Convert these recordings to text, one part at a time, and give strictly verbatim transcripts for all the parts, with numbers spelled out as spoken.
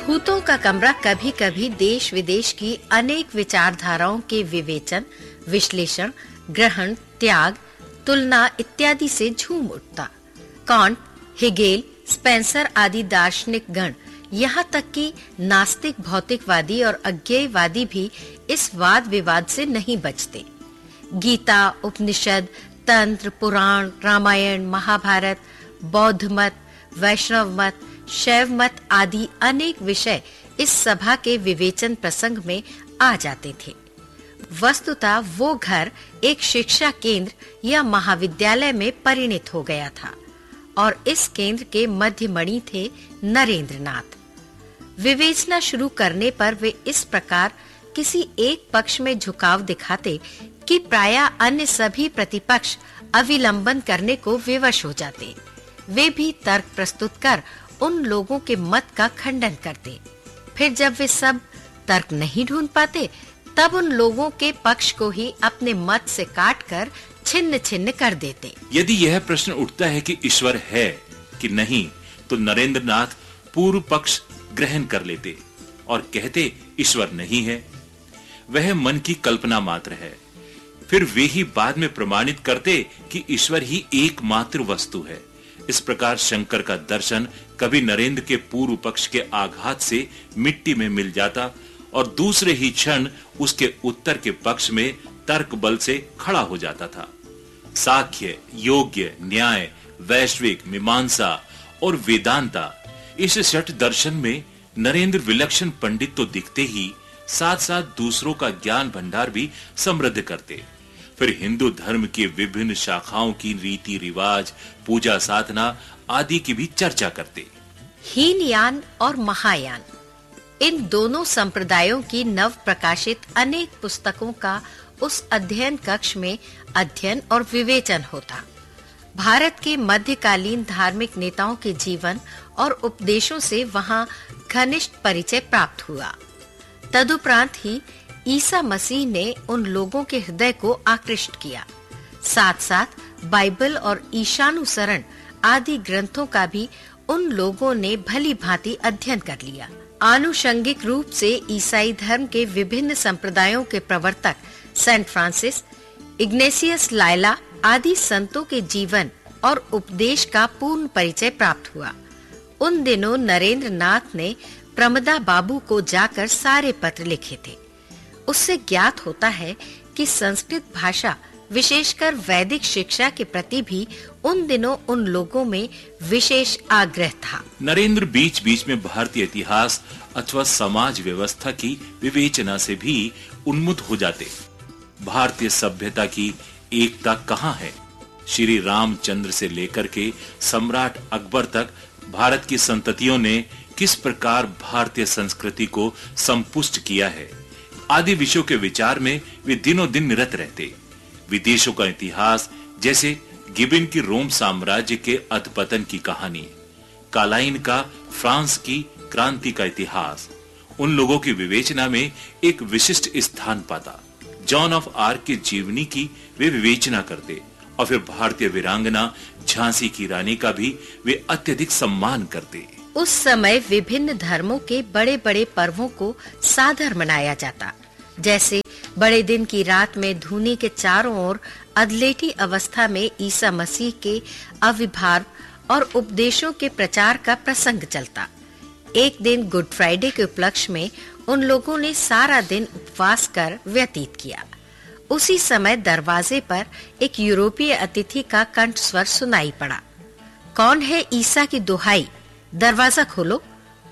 भूतों का कमरा कभी कभी देश विदेश की अनेक विचारधाराओं के विवेचन, विश्लेषण, ग्रहण, त्याग, तुलना इत्यादि से झूम उठता। कांट, हेगेल, स्पेंसर आदि दार्शनिक गण, यहाँ तक कि नास्तिक भौतिकवादी और अज्ञेयवादी भी इस वाद विवाद से नहीं बचते। गीता, उपनिषद, तंत्र, पुराण, रामायण, महाभारत, बौद्ध मत, वैष्णव मत, शैव मत आदि अनेक विषय इस सभा के विवेचन प्रसंग में आ जाते थे। वस्तुतः वो घर एक शिक्षा केंद्र या महाविद्यालय में परिणत हो गया था और इस केंद्र के मध्यमणि थे नरेंद्र नाथ। विवेचना शुरू करने पर वे इस प्रकार किसी एक पक्ष में झुकाव दिखाते कि प्रायः अन्य सभी प्रतिपक्ष अविलंबन करने को विवश हो जाते। वे भी तर्क प्रस्तुत कर उन लोगों के मत का खंडन करते। फिर जब वे सब तर्क नहीं ढूंढ पाते, तब उन लोगों के पक्ष को ही अपने मत से काटकर छिन्न छिन्न कर देते। यदि यह प्रश्न उठता है कि ईश्वर है कि नहीं, तो नरेंद्र नाथ पूर्व पक्ष ग्रहण कर लेते और कहते ईश्वर नहीं है, वह मन की कल्पना मात्र है। फिर वे ही बाद में प्रमाणित करते कि ईश्वर ही एकमात्र वस्तु है। इस प्रकार शंकर का दर्शन कभी नरेंद्र के पूर्व पक्ष के आघात से मिट्टी में मिल जाता और दूसरे ही क्षण उसके उत्तर के पक्ष में तर्क बल से खड़ा हो जाता था। साख्य, योग्य, न्याय, वैश्विक, मीमांसा और वेदांता, इस षट दर्शन में नरेंद्र विलक्षण पंडित तो दिखते ही साथ साथ दूसरों का ज्ञान भंडार भी समृद्ध करते। फिर हिंदू धर्म की विभिन्न शाखाओं की रीति रिवाज, पूजा साधना आदि की भी चर्चा करते। हीनयान और महायान, इन दोनों संप्रदायों की नव प्रकाशित अनेक पुस्तकों का उस अध्ययन कक्ष में अध्ययन और विवेचन होता। भारत के मध्यकालीन धार्मिक नेताओं के जीवन और उपदेशों से वहां घनिष्ठ परिचय प्राप्त हुआ। तदुपरांत ही ईसा मसीह ने उन लोगों के हृदय को आकृष्ट किया। साथ साथ बाइबल और ईशानुसरण आदि ग्रंथों का भी उन लोगों ने भली भांति अध्ययन कर लिया। आनुषंगिक रूप से ईसाई धर्म के विभिन्न संप्रदायों के प्रवर्तक सेंट फ्रांसिस, इग्नेशियस लायला आदि संतों के जीवन और उपदेश का पूर्ण परिचय प्राप्त हुआ। उन दिनों नरेंद्र नाथ ने प्रमदा बाबू को जाकर सारे पत्र लिखे थे। उससे ज्ञात होता है कि संस्कृत भाषा, विशेषकर वैदिक शिक्षा के प्रति भी उन दिनों उन लोगों में विशेष आग्रह था। नरेंद्र बीच बीच में भारतीय इतिहास अथवा समाज व्यवस्था की विवेचना से भी उन्मुख हो जाते। भारतीय सभ्यता की एकता कहाँ है? श्री रामचंद्र से लेकर के सम्राट अकबर तक भारत की संततियों ने किस प्रकार भारतीय संस्कृति को संपुष्ट किया है आदि विषयों के विचार में वे दिनों दिन निरत रहते। विदेशों का इतिहास, जैसे गिबन की रोम साम्राज्य के अधपतन की कहानी, कालाइन का फ्रांस की क्रांति का इतिहास, उन लोगों की विवेचना में एक विशिष्ट स्थान पाता। जॉन ऑफ आर्क की जीवनी की वे विवेचना करते और फिर भारतीय वीरांगना झांसी की रानी का भी वे अत्यधिक सम्मान करते। उस समय विभिन्न धर्मों के बड़े बड़े पर्वों को सादर मनाया जाता। जैसे बड़े दिन की रात में धूनी के चारों ओर अधलेटी अवस्था में ईसा मसीह के आविर्भाव और उपदेशों के प्रचार का प्रसंग चलता। एक दिन गुड फ्राइडे के उपलक्ष्य में उन लोगों ने सारा दिन उपवास कर व्यतीत किया। उसी समय दरवाजे पर एक यूरोपीय अतिथि का कंठ स्वर सुनाई पड़ा, कौन है ईसा की दुहाई, दरवाजा खोलो।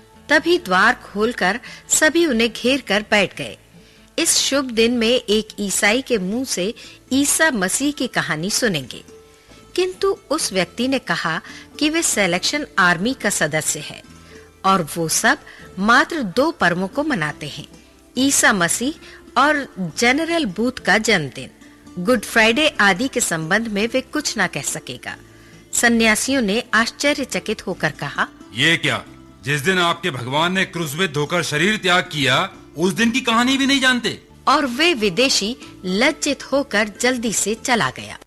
तभी द्वार खोलकर सभी उन्हें घेर कर बैठ गए। इस शुभ दिन में एक ईसाई के मुंह से ईसा मसीह की कहानी सुनेंगे, किंतु उस व्यक्ति ने कहा कि वे सिलेक्शन आर्मी का सदस्य है और वो सब मात्र दो पर्वों को मनाते हैं, ईसा मसीह और जनरल बूथ का जन्मदिन। गुड फ्राइडे आदि के संबंध में वे कुछ न कह सकेगा। सन्यासियों ने आश्चर्यचकित होकर कहा, ये क्या, जिस दिन आपके भगवान ने क्रूस पे धोकर शरीर त्याग किया, उस दिन की कहानी भी नहीं जानते। और वे विदेशी लज्जित होकर जल्दी से चला गया।